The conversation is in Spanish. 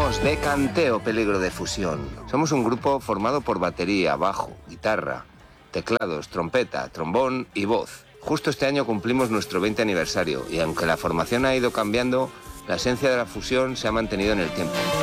Somos Decanteo Peligro de Fusión. Somos un grupo formado por batería, bajo, guitarra, teclados, trompeta, trombón y voz. Justo este año cumplimos nuestro 20 aniversario y aunque la formación ha ido cambiando, la esencia de la fusión se ha mantenido en el tiempo.